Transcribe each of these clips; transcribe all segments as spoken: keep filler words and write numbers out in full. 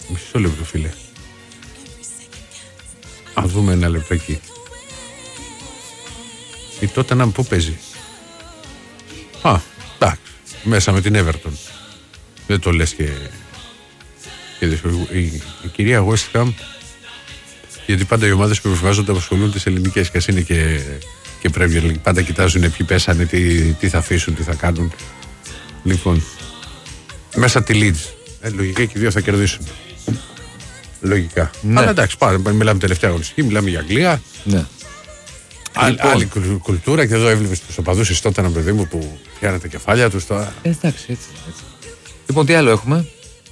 Μισό λεπτό, φίλε. Α δούμε ένα λεπτάκι. Η Τότεναμ πού παίζει? Α, εντάξει. Μέσα με την Everton. Δεν το λες και... και η, η, η κυρία West Ham, γιατί πάντα οι ομάδες που επιβάζονται απασχολούν τις ελληνικές, και ας είναι και, και Premier League. Πάντα κοιτάζουν ποιοι πέσανε, τι, τι θα αφήσουν, τι θα κάνουν. Λοιπόν, μέσα τη Leeds. Ε, λογικά και οι δύο θα κερδίσουν. Λογικά. Ναι. Αλλά εντάξει, πάμε, μιλάμε τελευταία αγωνιστική, μιλάμε για Αγγλία. Ναι. Άλλη, λοιπόν. άλλη κουλτούρα, και εδώ έβλεπες τους οπαδούς εις τότε, ένα παιδί μου, που πιάνε τα κεφάλια τους τώρα. Ε, εντάξει, έτσι, έτσι. Λοιπόν, τι άλλο έχουμε?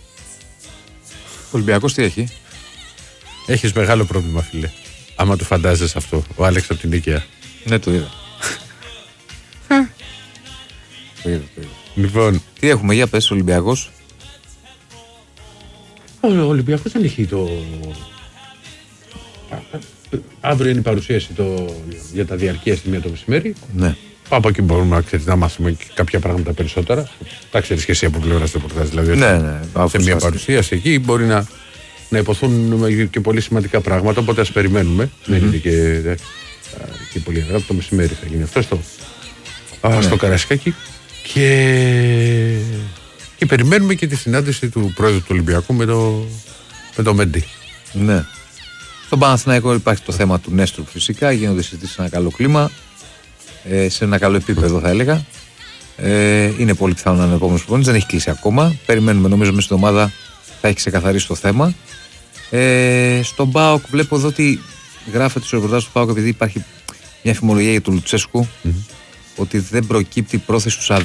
Ο Ολυμπιακός τι έχει? Έχεις μεγάλο πρόβλημα, φίλε. Άμα το φαντάζεσαι αυτό, ο Άλεξ από την Νίκαια. Ναι, το είδα. το είδα, το είδα. Λοιπόν. Τι έχουμε, για πες, ο Ολυμπιακός? Ο Ολυμπιακός δεν έχει το... Αύριο είναι η παρουσίαση το... για τα διαρκεία στη μία το μεσημέρι. Ναι. Από εκεί μπορούμε να, ξέρεις, να μάθουμε και κάποια πράγματα περισσότερα. Τα ξέρεις και εσύ από πλευράς του ρεπορτάζ. Δηλαδή, ναι, ναι, σε μια παρουσίαση εκεί μπορεί να, να υποθούν και πολύ σημαντικά πράγματα. Οπότε ας περιμένουμε. Mm-hmm. Δεν είναι και, και πολύ αργά. Το μεσημέρι θα γίνει αυτό στο, ναι. στο Καρασκάκι. Και... και περιμένουμε και τη συνάντηση του πρόεδρου του Ολυμπιακού με το, με το Μέντι. Ναι. Στον Παναθηναϊκό υπάρχει το θέμα του Νέστρου φυσικά. Γίνονται συζητήσεις σε ένα καλό κλίμα. Ε, σε ένα καλό επίπεδο θα έλεγα. Ε, είναι πολύ πιθανό να είναι ο επόμενος προπονητής. Δεν έχει κλείσει ακόμα. Περιμένουμε, νομίζω μέσα στην εβδομάδα θα έχει ξεκαθαρίσει το θέμα. Ε, στον ΠΑΟΚ βλέπω εδώ ότι γράφεται στο ρεπορτάζ του ΠΑΟΚ, επειδή υπάρχει μια φημολογία για τον Λουτσέσκου, mm-hmm. ότι δεν προκύπτει πρόθεση του Σαββίδη